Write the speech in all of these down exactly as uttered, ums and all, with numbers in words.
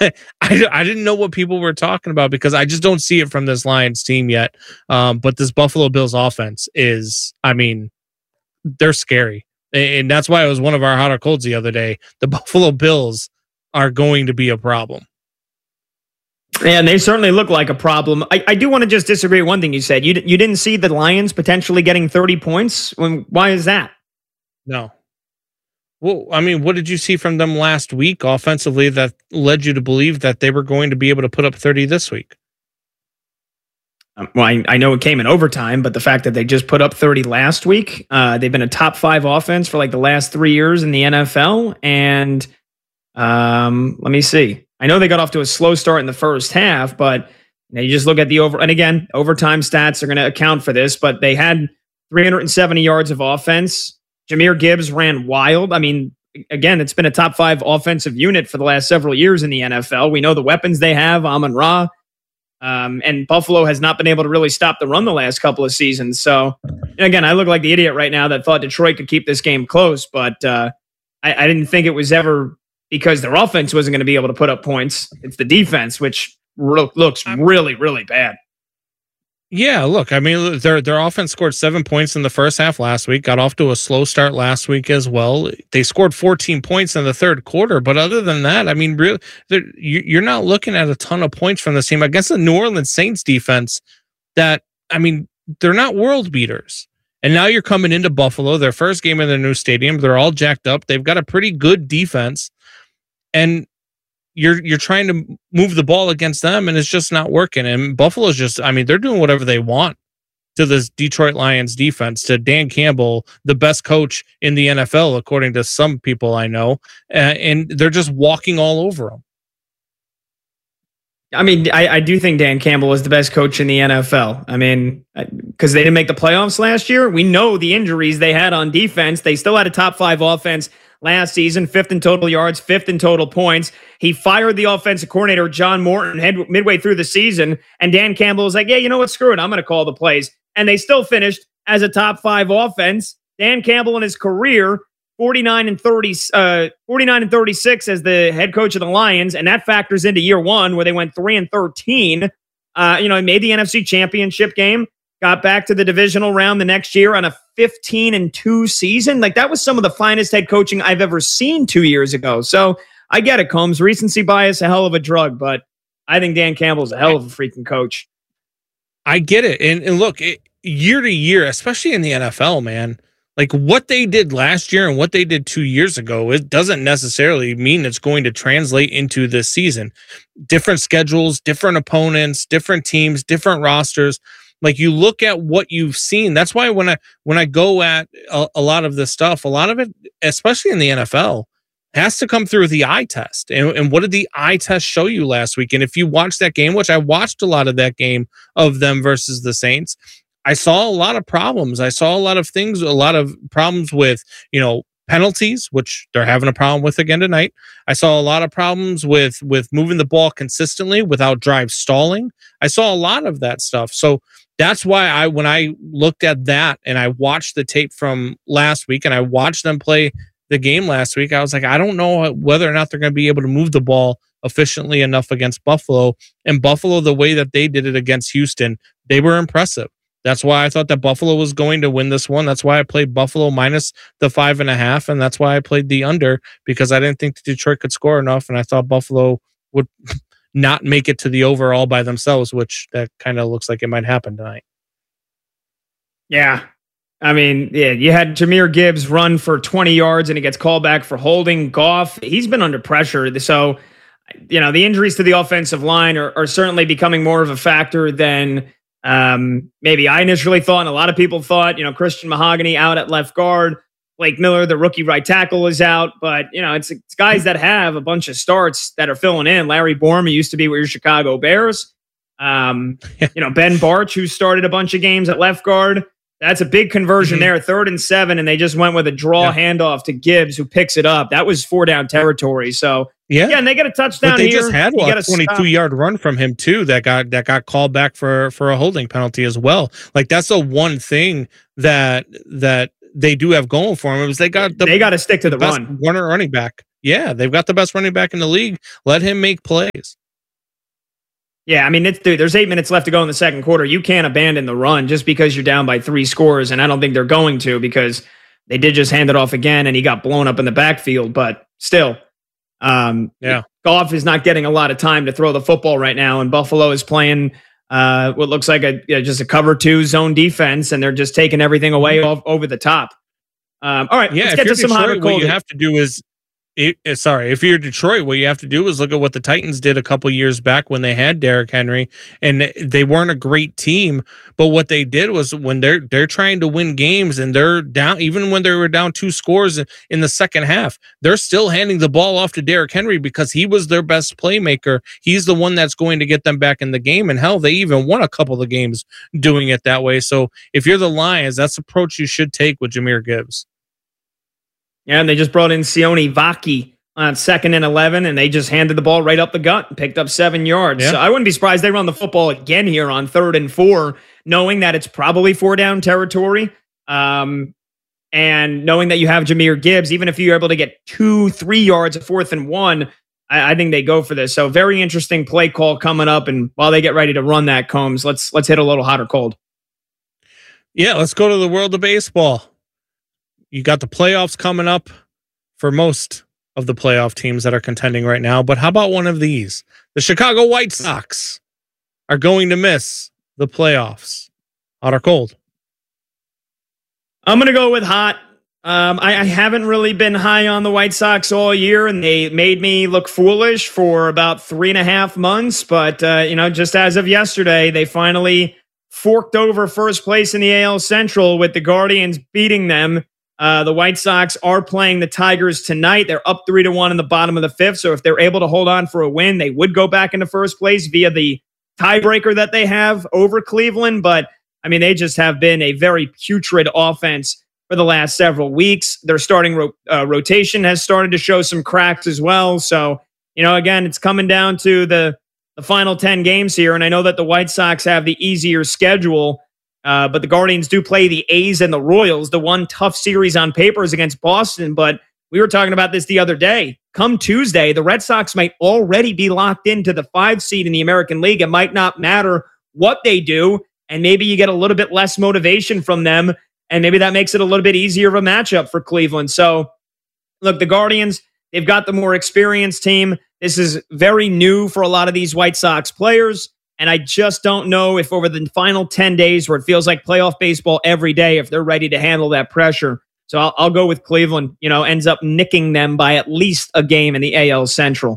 I, I didn't know what people were talking about because I just don't see it from this Lions team yet. Um, but this Buffalo Bills offense is, I mean, they're scary. And that's why it was one of our hot or colds the other day. The Buffalo Bills are going to be a problem. And they certainly look like a problem. I, I do want to just disagree with one thing you said. You, you didn't see the Lions potentially getting thirty points? When, why is that? No. Well, I mean, what did you see from them last week offensively that led you to believe that they were going to be able to put up thirty this week? Um, well, I, I know it came in overtime, but the fact that they just put up thirty last week, uh, they've been a top five offense for like the last three years in the N F L. And um, let me see. I know they got off to a slow start in the first half, but you know, you just look at the over, and again, overtime stats are going to account for this, but they had three hundred seventy yards of offense. Jahmyr Gibbs ran wild. I mean, again, it's been a top five offensive unit for the last several years in the N F L. We know the weapons they have, Amon-Ra, um, and Buffalo has not been able to really stop the run the last couple of seasons. So, again, I look like the idiot right now that thought Detroit could keep this game close, but uh, I, I didn't think it was ever because their offense wasn't going to be able to put up points. It's the defense, which re- looks really, really bad. Yeah, look, I mean, their their offense scored seven points in the first half last week, got off to a slow start last week as well. They scored fourteen points in the third quarter, but other than that, I mean, really, you're not looking at a ton of points from this team against the New Orleans Saints defense that, I mean, they're not world beaters. And now you're coming into Buffalo, their first game in their new stadium. They're all jacked up. They've got a pretty good defense. And you're you're trying to move the ball against them, and it's just not working. And Buffalo's just, I mean, they're doing whatever they want to this Detroit Lions defense, to Dan Campbell, the best coach in the N F L, according to some people I know, uh, and they're just walking all over them. I mean, I, I do think Dan Campbell is the best coach in the N F L. I mean, because they didn't make the playoffs last year. We know the injuries they had on defense. They still had a top five offense last season, fifth in total yards, fifth in total points. He fired the offensive coordinator, John Morton, head, midway through the season. And Dan Campbell was like, yeah, you know what? Screw it. I'm going to call the plays. And they still finished as a top five offense. Dan Campbell in his career, forty-nine and thirty, uh, forty-nine and thirty-six as the head coach of the Lions. And that factors into year one where they went three and thirteen. Uh, you know, he made the N F C championship game, got back to the divisional round the next year on a fifteen and two season. Like, that was some of the finest head coaching I've ever seen two years ago. So I get it, Combs. Recency bias, a hell of a drug, but I think Dan Campbell's a hell of a freaking coach. I get it. And, and look, it, year to year, especially in the N F L, man, like what they did last year and what they did two years ago, it doesn't necessarily mean it's going to translate into this season. Different schedules, different opponents, different teams, different rosters. Like, you look at what you've seen. That's why when I when I go at a, a lot of this stuff, a lot of it, especially in the N F L, has to come through the eye test. And, and what did the eye test show you last week? And if you watched that game, which I watched a lot of that game of them versus the Saints, I saw a lot of problems. I saw a lot of things, a lot of problems with, you know, penalties, which they're having a problem with again tonight. I saw a lot of problems with with moving the ball consistently without drive stalling. I saw a lot of that stuff. So that's why I, when I looked at that and I watched the tape from last week and I watched them play the game last week, I was like, I don't know whether or not they're going to be able to move the ball efficiently enough against Buffalo. And Buffalo, the way that they did it against Houston, they were impressive. That's why I thought that Buffalo was going to win this one. That's why I played Buffalo minus the five and a half. And that's why I played the under, because I didn't think that Detroit could score enough. And I thought Buffalo would not make it to the overall by themselves, which that kind of looks like it might happen tonight. Yeah. I mean, yeah, you had Jahmyr Gibbs run for twenty yards and he gets called back for holding. Goff, he's been under pressure. So, you know, the injuries to the offensive line are, are certainly becoming more of a factor than um, maybe I initially thought. And a lot of people thought, you know, Christian Mahogany out at left guard. Blake Miller, the rookie right tackle, is out. But, you know, it's, it's guys that have a bunch of starts that are filling in. Larry Bourne, who used to be with your Chicago Bears. Um, you know, Ben Barch, who started a bunch of games at left guard. That's a big conversion mm-hmm. there, third and seven, and they just went with a draw yeah. handoff to Gibbs, who picks it up. That was four down territory. So, yeah, yeah and they got a touchdown but they here. just had well, a twenty-two-yard run from him, too, that got that got called back for, for a holding penalty as well. Like, that's the one thing that that they do have going for them. It was they got the, they got to stick to the, the run. Runner running back. Yeah, they've got the best running back in the league. Let him make plays. Yeah, I mean, it's, dude, there's eight minutes left to go in the second quarter. You can't abandon the run just because you're down by three scores, and I don't think they're going to because they did just hand it off again, and he got blown up in the backfield. But still, um, yeah, Goff is not getting a lot of time to throw the football right now, and Buffalo is playing uh, what looks like a you know, just a cover two zone defense, and they're just taking everything away off, over the top. Um, all right, yeah, let's get to some hot or cold. What you have to do is. It, sorry, if you're Detroit, what you have to do is look at what the Titans did a couple years back when they had Derrick Henry, and they weren't a great team. But what they did was when they're they're trying to win games and they're down, even when they were down two scores in the second half, they're still handing the ball off to Derrick Henry because he was their best playmaker. He's the one that's going to get them back in the game. And hell, they even won a couple of games doing it that way. So if you're the Lions, that's the approach you should take with Jahmyr Gibbs. Yeah, and they just brought in Sione Vaki on second and eleven, and they just handed the ball right up the gut and picked up seven yards. Yeah. So I wouldn't be surprised they run the football again here on third and four, knowing that it's probably four down territory, um, and knowing that you have Jahmyr Gibbs. Even if you're able to get two, three yards at fourth and one, I, I think they go for this. So very interesting play call coming up, and while they get ready to run that, Combs, let's let's hit a little hot or cold. Yeah, let's go to the world of baseball. You got the playoffs coming up for most of the playoff teams that are contending right now. But how about one of these? The Chicago White Sox are going to miss the playoffs. Hot or cold? I'm going to go with hot. Um, I, I haven't really been high on the White Sox all year, and they made me look foolish for about three and a half months. But, uh, you know, just as of yesterday, they finally forked over first place in the A L Central with the Guardians beating them. Uh, the White Sox are playing the Tigers tonight. They're up three to one in the bottom of the fifth. So if they're able to hold on for a win, they would go back into first place via the tiebreaker that they have over Cleveland. But I mean, they just have been a very putrid offense for the last several weeks. Their starting ro- uh, rotation has started to show some cracks as well. So, you know, again, it's coming down to the, the final ten games here. And I know that the White Sox have the easier schedule. Uh, but the Guardians do play the A's and the Royals. The one tough series on paper is against Boston. But we were talking about this the other day. Come Tuesday, the Red Sox might already be locked into the five seed in the American League. It might not matter what they do. And maybe you get a little bit less motivation from them. And maybe that makes it a little bit easier of a matchup for Cleveland. So, look, the Guardians, they've got the more experienced team. This is very new for a lot of these White Sox players. And I just don't know if over the final ten days where it feels like playoff baseball every day, if they're ready to handle that pressure. So I'll, I'll go with Cleveland, you know, ends up nicking them by at least a game in the A L Central.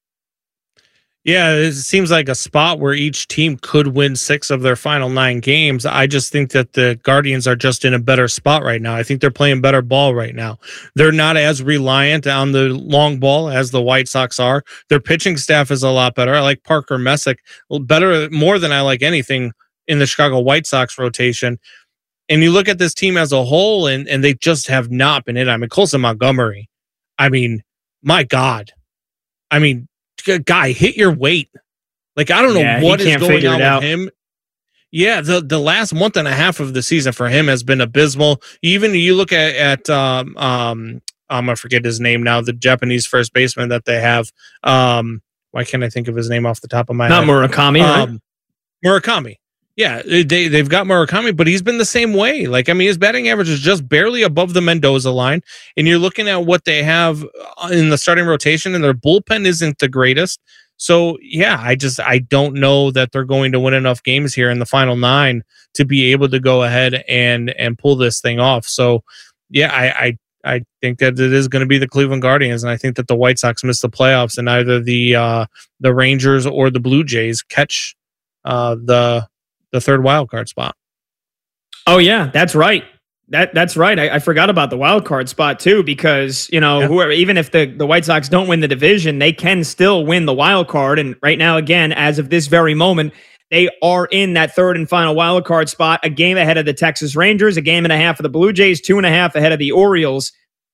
Yeah, it seems like a spot where each team could win six of their final nine games. I just think that the Guardians are just in a better spot right now. I think they're playing better ball right now. They're not as reliant on the long ball as the White Sox are. Their pitching staff is a lot better. I like Parker Messick better, more than I like anything in the Chicago White Sox rotation. And you look at this team as a whole, and, and they just have not been in. I mean, Colson Montgomery, I mean, my God. I mean, guy, hit your weight. Like, I don't know yeah, what is going on with out. him. Yeah, the, the last month and a half of the season for him has been abysmal. Even you look at, at um, um, I'm going to forget his name now, the Japanese first baseman that they have. Um, why can't I think of his name off the top of my Not head? Not Murakami, um, right? Murakami. Yeah, they, they've got Murakami, but he's been the same way. Like, I mean, his batting average is just barely above the Mendoza line. And you're looking at what they have in the starting rotation, and their bullpen isn't the greatest. So, yeah, I just, I don't know that they're going to win enough games here in the final nine to be able to go ahead and, and pull this thing off. So, yeah, I, I, I think that it is going to be the Cleveland Guardians, and I think that the White Sox miss the playoffs, and either the, uh, the Rangers or the Blue Jays catch uh, the, the third wild card spot. Oh yeah, that's right. That that's right. I, I forgot about the wild card spot too, because you know, yeah. whoever, even if the, the White Sox don't win the division, they can still win the wild card. And right now, again, as of this very moment, they are in that third and final wild card spot, a game ahead of the Texas Rangers, a game and a half of the Blue Jays, two and a half ahead of the Orioles.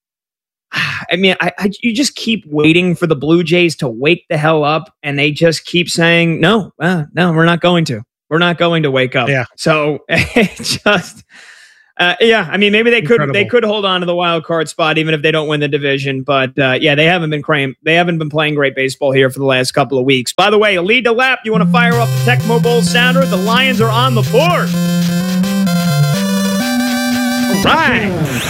I mean, I, I you just keep waiting for the Blue Jays to wake the hell up, and they just keep saying, no, uh, no, we're not going to. We're not going to wake up. Yeah. So it just, Uh, yeah, I mean, maybe they Incredible. could they could hold on to the wild card spot even if they don't win the division. But uh, yeah, they haven't been cram- they haven't been playing great baseball here for the last couple of weeks. By the way, a lead to lap. You want to fire off the Tecmo Bowl sounder? The Lions are on the board. All right.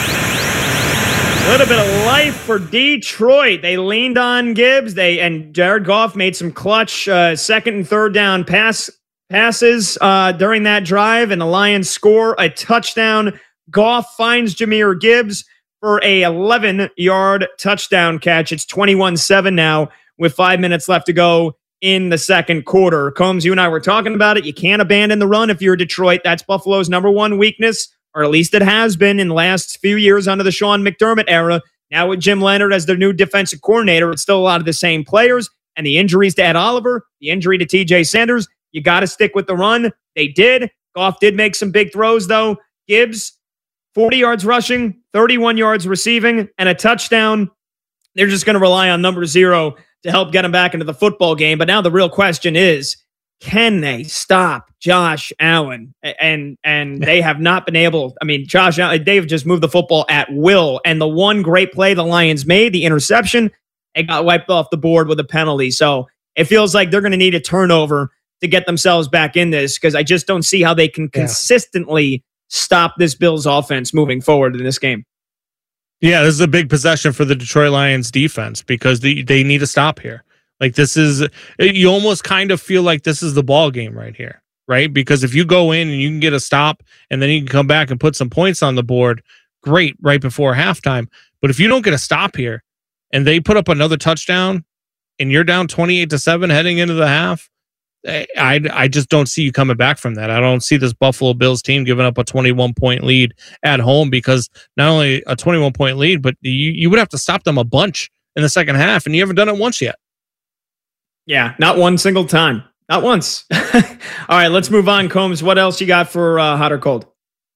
A little bit of life for Detroit. They leaned on Gibbs. They and Jared Goff made some clutch uh, second and third down pass passes uh, during that drive, and the Lions score a touchdown. Goff finds Jahmyr Gibbs for a eleven-yard touchdown catch. It's twenty-one seven now with five minutes left to go in the second quarter. Combs, you and I were talking about it. You can't abandon the run if you're Detroit. That's Buffalo's number one weakness, or at least it has been in the last few years under the Sean McDermott era. Now with Jim Leonard as their new defensive coordinator, it's still a lot of the same players. And the injuries to Ed Oliver, the injury to T J Sanders, you got to stick with the run. They did. Goff did make some big throws, though. Gibbs, forty yards rushing, thirty-one yards receiving, and a touchdown. They're just going to rely on number zero to help get them back into the football game. But now the real question is, can they stop Josh Allen? And and they have not been able. I mean, Josh Allen, they've just moved the football at will. And the one great play the Lions made, the interception, it got wiped off the board with a penalty. So it feels like they're going to need a turnover to get themselves back in this, because I just don't see how they can yeah. consistently stop this Bills offense moving forward in this game. Yeah, this is a big possession for the Detroit Lions defense because they, they need to stop here. Like this is, you almost kind of feel like this is the ball game right here, right? Because if you go in and you can get a stop and then you can come back and put some points on the board, great, right before halftime. But if you don't get a stop here and they put up another touchdown and you're down twenty-eight to seven heading into the half, I, I just don't see you coming back from that. I don't see this Buffalo Bills team giving up a twenty-one point lead at home, because not only a twenty-one point lead, but you, you would have to stop them a bunch in the second half, and you haven't done it once yet. Yeah, not one single time. Not once. All right, let's move on, Combs. What else you got for uh, hot or cold?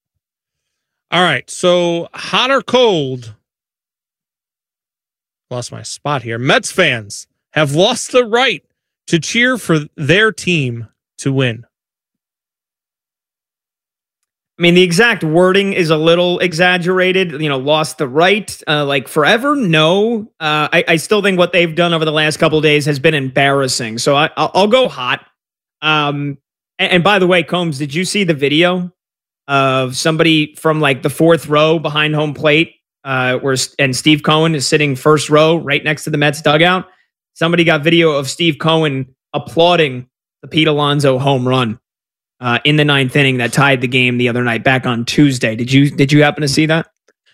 All right, so hot or cold. Lost my spot here. Mets fans have lost the right to cheer for their team to win. I mean, the exact wording is a little exaggerated. You know, lost the right, uh, like forever. No, uh, I, I still think what they've done over the last couple of days has been embarrassing. So I, I'll, I'll go hot. Um, and, and by the way, Combs, did you see the video of somebody from like the fourth row behind home plate, uh, where and Steve Cohen is sitting first row right next to the Mets dugout? Somebody got video of Steve Cohen applauding the Pete Alonso home run uh, in the ninth inning that tied the game the other night back on Tuesday. Did you did you happen to see that?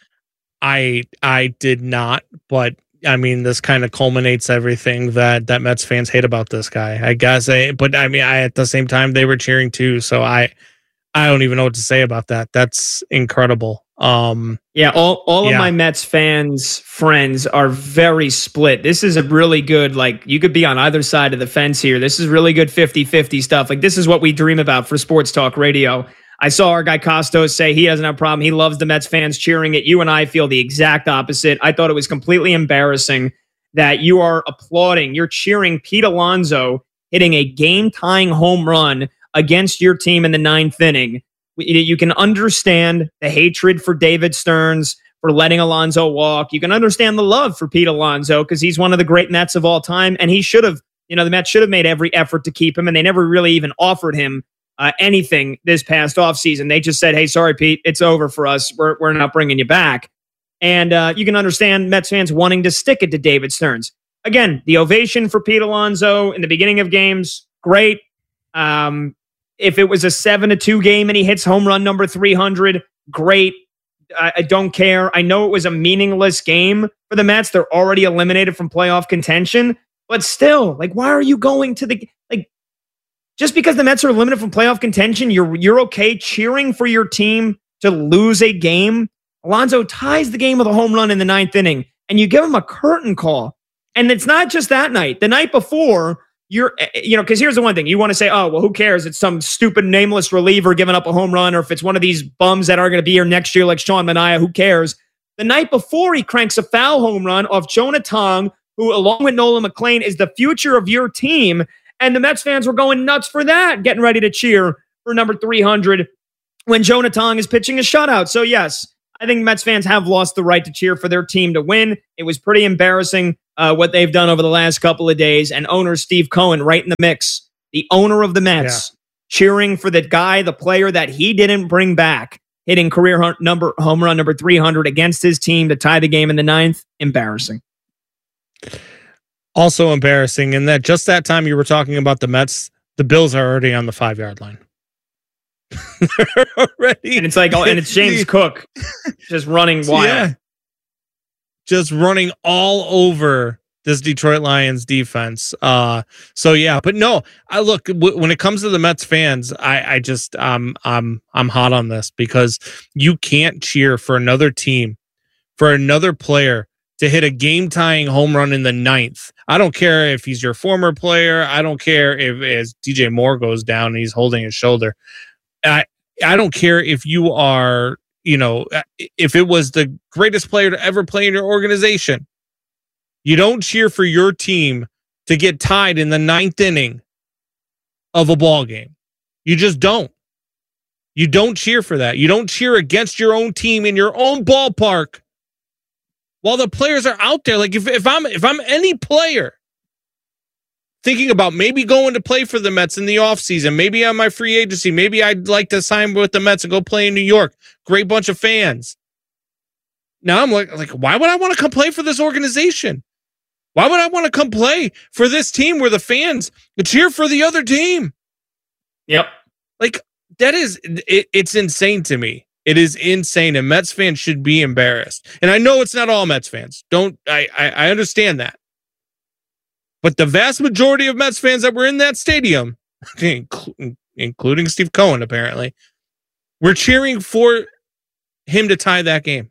I I did not, but I mean, this kind of culminates everything that that Mets fans hate about this guy, I guess. I, but I mean, I at the same time they were cheering too, so I I don't even know what to say about that. That's incredible. Um, yeah, all, all yeah. of my Mets fans, friends are very split. This is a really good, like, you could be on either side of the fence here. This is really good fifty-fifty stuff. Like, this is what we dream about for Sports Talk Radio. I saw our guy Costos say he doesn't have a problem. He loves the Mets fans cheering it. You and I feel the exact opposite. I thought it was completely embarrassing that you are applauding, you're cheering Pete Alonso hitting a game-tying home run against your team in the ninth inning. You can understand the hatred for David Stearns for letting Alonso walk. You can understand the love for Pete Alonso because he's one of the great Mets of all time, and he should have, you know, the Mets should have made every effort to keep him, and they never really even offered him uh, anything this past offseason. They just said, hey, sorry, Pete, it's over for us. We're, we're not bringing you back. And uh, you can understand Mets fans wanting to stick it to David Stearns. Again, the ovation for Pete Alonso in the beginning of games, great. Um, If it was a seven to two game and he hits home run number three hundred, great. I, I don't care. I know it was a meaningless game for the Mets. They're already eliminated from playoff contention. But still, like, why are you going to the... like? Just because the Mets are eliminated from playoff contention, you're you're okay cheering for your team to lose a game? Alonso ties the game with a home run in the ninth inning, and you give him a curtain call. And it's not just that night. The night before... You're, you know, because here's the one thing you want to say, oh, well, who cares? It's some stupid nameless reliever giving up a home run, or if it's one of these bums that are going to be here next year, like Sean Manaea, who cares? The night before, he cranks a foul home run off Jonah Tong, who, along with Nolan McLean, is the future of your team. And the Mets fans were going nuts for that, getting ready to cheer for number three hundred when Jonah Tong is pitching a shutout. So yes, I think Mets fans have lost the right to cheer for their team to win. It was pretty embarrassing uh, what they've done over the last couple of days. And owner Steve Cohen right in the mix, the owner of the Mets, yeah. cheering for the guy, the player that he didn't bring back, hitting career hum- number home run number three hundred against his team to tie the game in the ninth. Embarrassing. Also embarrassing in that just that time you were talking about the Mets, the Bills are already on the five-yard line. They're already, and it's like, oh, and it's James Cook just running wild, yeah. just running all over this Detroit Lions defense. Uh, so yeah, but no, I look w- when it comes to the Mets fans, I, I just um, I'm I'm hot on this because you can't cheer for another team, for another player to hit a game-tying home run in the ninth. I don't care if he's your former player. I don't care if as D J Moore goes down and he's holding his shoulder. I I don't care if you are, you know, if it was the greatest player to ever play in your organization. You don't cheer for your team to get tied in the ninth inning of a ball game. You just don't. You don't cheer for that. You don't cheer against your own team in your own ballpark while the players are out there. Like if, if I'm if I'm any player thinking about maybe going to play for the Mets in the offseason, maybe on my free agency, maybe I'd like to sign with the Mets and go play in New York. Great bunch of fans. Now I'm like, like, why would I want to come play for this organization? Why would I want to come play for this team where the fans cheer for the other team? Yep. Like, that is, it, it's insane to me. It is insane, and Mets fans should be embarrassed. And I know it's not all Mets fans. Don't, I, I, I understand that. But the vast majority of Mets fans that were in that stadium, including Steve Cohen, apparently, were cheering for him to tie that game.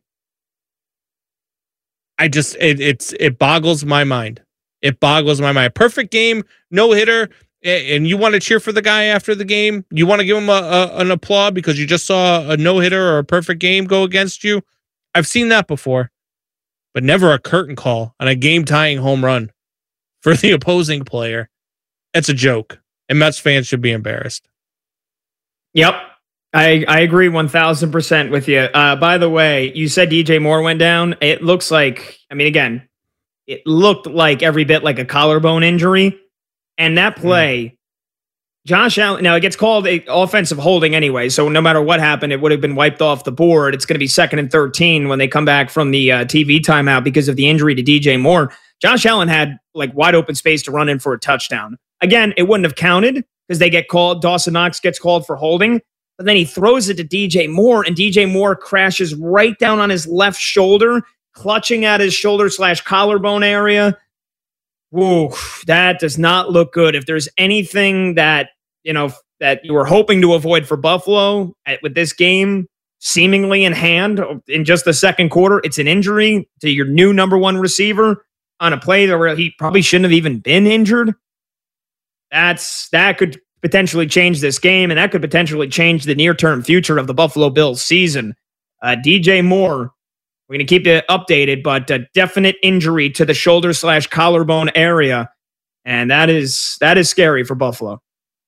I just, it, it's, it boggles my mind. It boggles my mind. Perfect game, no hitter, and you want to cheer for the guy after the game? You want to give him a, a, an applause because you just saw a no hitter or a perfect game go against you? I've seen that before, but never a curtain call on a game tying home run for the opposing player. It's a joke, and Mets fans should be embarrassed. Yep. I, I agree one thousand percent with you. Uh, by the way, you said D J Moore went down. It looks like, I mean, again, it looked like every bit like a collarbone injury. And that play, mm. Josh Allen, now it gets called a offensive holding anyway. So no matter what happened, it would have been wiped off the board. It's going to be second and thirteen when they come back from the uh, T V timeout because of the injury to D J Moore. Josh Allen had like wide open space to run in for a touchdown. Again, it wouldn't have counted because they get called. Dawson Knox gets called for holding. But then he throws it to D J Moore, and D J Moore crashes right down on his left shoulder, clutching at his shoulder slash collarbone area. Whoa, that does not look good. If there's anything that, you know, that you were hoping to avoid for Buffalo at, with this game seemingly in hand in just the second quarter, it's an injury to your new number one receiver on a play where he probably shouldn't have even been injured. That's that could potentially change this game, and that could potentially change the near-term future of the Buffalo Bills season. Uh, D J Moore, we're going to keep it updated, but a definite injury to the shoulder slash collarbone area, and that is that is scary for Buffalo.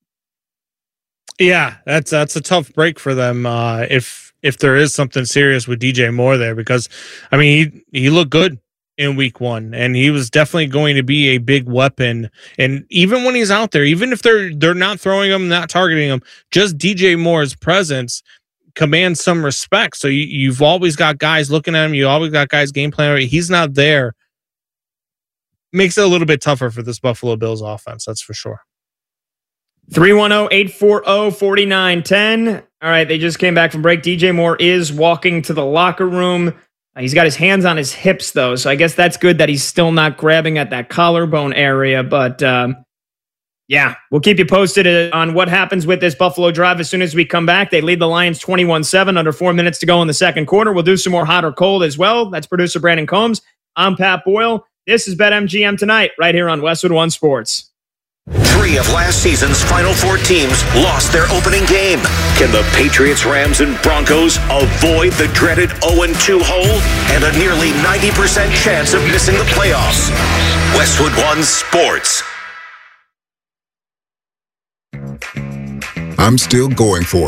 Yeah, that's that's a tough break for them uh, if if there is something serious with D J Moore there, because I mean he he looked good in week one, and he was definitely going to be a big weapon. And even when he's out there, even if they're they're not throwing him, not targeting him, just D J Moore's presence commands some respect. So you, you've always got guys looking at him. You always got guys game planning. He's not there. Makes it a little bit tougher for this Buffalo Bills offense. That's for sure. three one zero, eight four zero, four nine one zero. All right, they just came back from break. D J Moore is walking to the locker room. He's got his hands on his hips, though, so I guess that's good that he's still not grabbing at that collarbone area. But, um, yeah, we'll keep you posted on what happens with this Buffalo drive as soon as we come back. They lead the Lions twenty-one seven, under four minutes to go in the second quarter. We'll do some more hot or cold as well. That's producer Brandon Combs. I'm Pat Boyle. This is BetMGM Tonight, right here on Westwood One Sports. Three of last season's Final Four teams lost their opening game. Can the Patriots, Rams, and Broncos avoid the dreaded oh and two hole and a nearly ninety percent chance of missing the playoffs? Westwood One Sports. I'm still going for it.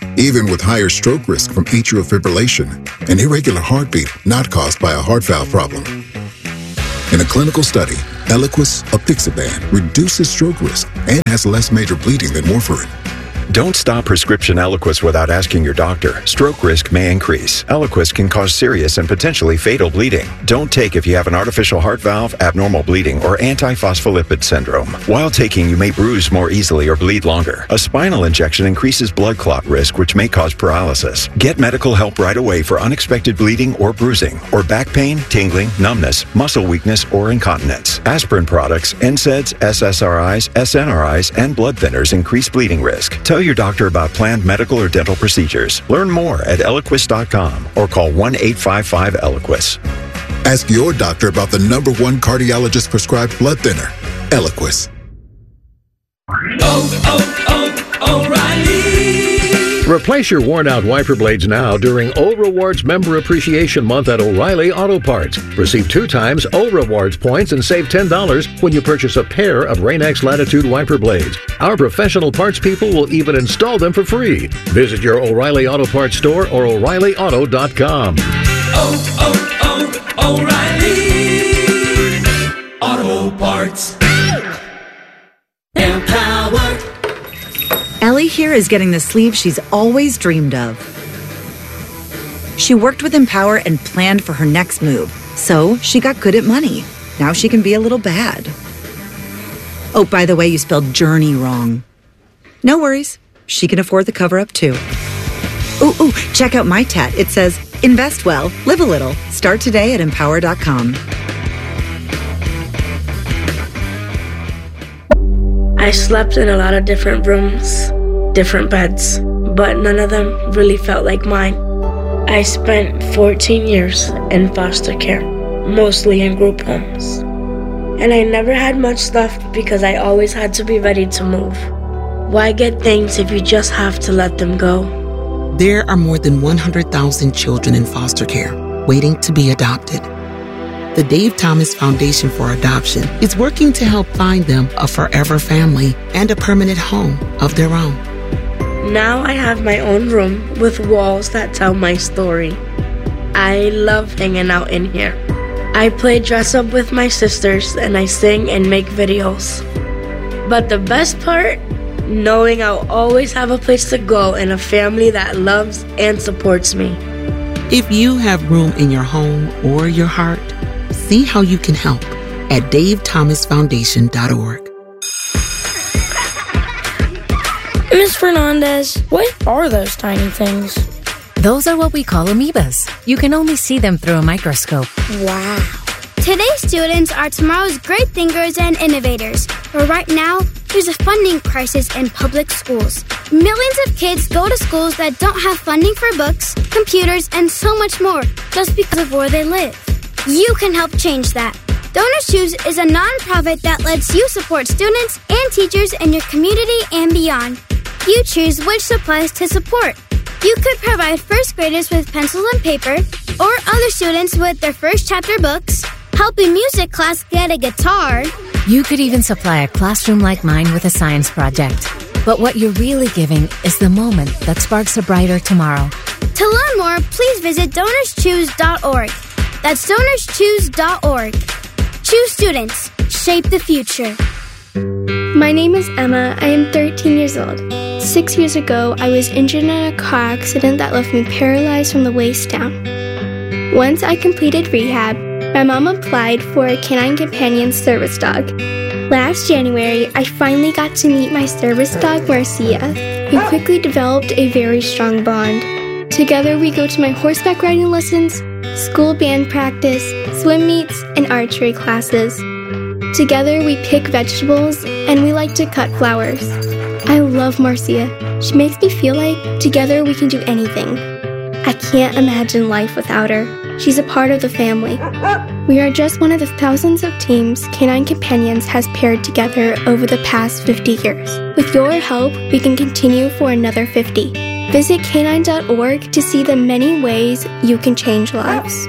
even with higher stroke risk from atrial fibrillation, an irregular heartbeat not caused by a heart valve problem. In a clinical study, Eliquis apixaban reduces stroke risk and has less major bleeding than warfarin. Don't stop prescription Eliquis without asking your doctor. Stroke risk may increase. Eliquis can cause serious and potentially fatal bleeding. Don't take if you have an artificial heart valve, abnormal bleeding, or antiphospholipid syndrome. While taking, you may bruise more easily or bleed longer. A spinal injection increases blood clot risk, which may cause paralysis. Get medical help right away for unexpected bleeding or bruising, or back pain, tingling, numbness, muscle weakness, or incontinence. Aspirin products, N SAIDs, S S R Is, S N R Is, and blood thinners increase bleeding risk. Tell your doctor about planned medical or dental procedures. Learn more at Eliquis dot com or call one eight five five Eliquis. Ask your doctor about the number one cardiologist prescribed blood thinner, Eliquis. Oh, oh, oh, O'Reilly! Replace your worn-out wiper blades now during O Rewards Member Appreciation Month at O'Reilly Auto Parts. Receive two times O Rewards points and save ten dollars when you purchase a pair of Rain-X Latitude wiper blades. Our professional parts people will even install them for free. Visit your O'Reilly Auto Parts store or O'Reilly Auto dot com. Oh, oh, oh, O'Reilly Auto Parts. Empower. Ellie here is getting the sleeve she's always dreamed of. She worked with Empower and planned for her next move, so she got good at money. Now she can be a little bad. Oh, by the way, you spelled journey wrong. No worries. She can afford the cover-up too. Ooh, ooh, check out my tat. It says, invest well, live a little. Start today at empower dot com. I slept in a lot of different rooms, different beds, but none of them really felt like mine. I spent fourteen years in foster care, mostly in group homes. And I never had much left because I always had to be ready to move. Why get things if you just have to let them go? There are more than one hundred thousand children in foster care waiting to be adopted. The Dave Thomas Foundation for Adoption is working to help find them a forever family and a permanent home of their own. Now I have my own room with walls that tell my story. I love hanging out in here. I play dress up with my sisters and I sing and make videos. But the best part? Knowing I'll always have a place to go and a family that loves and supports me. If you have room in your home or your heart, see how you can help at dave thomas foundation dot org. Miz Fernandez, what are those tiny things? Those are what we call amoebas. You can only see them through a microscope. Wow. Today's students are tomorrow's great thinkers and innovators. But right now, there's a funding crisis in public schools. Millions of kids go to schools that don't have funding for books, computers, and so much more just because of where they live. You can help change that. Donors Choose is a nonprofit that lets you support students and teachers in your community and beyond. You choose which supplies to support. You could provide first graders with pencils and paper, or other students with their first chapter books, help a music class get a guitar. You could even supply a classroom like mine with a science project. But what you're really giving is the moment that sparks a brighter tomorrow. To learn more, please visit donors choose dot org. That's donors choose dot org. Choose students. Shape the future. My name is Emma. I am thirteen years old. Six years ago, I was injured in a car accident that left me paralyzed from the waist down. Once I completed rehab, my mom applied for a Canine Companion service dog. Last January, I finally got to meet my service dog, Marcia. We quickly developed a very strong bond. Together, we go to my horseback riding lessons, school band practice, swim meets, and archery classes. Together, we pick vegetables, and we like to cut flowers. I love Marcia. She makes me feel like together we can do anything. I can't imagine life without her. She's a part of the family. We are just one of the thousands of teams Canine Companions has paired together over the past fifty years. With your help, we can continue for another fifty. Visit canine dot org to see the many ways you can change lives.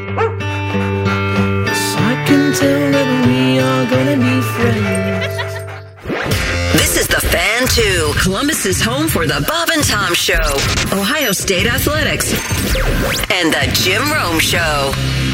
I can tell that we are gonna be friends. This is the Fan one two, Columbus's home for the Bob and Tom Show, Ohio State Athletics, and the Jim Rome Show.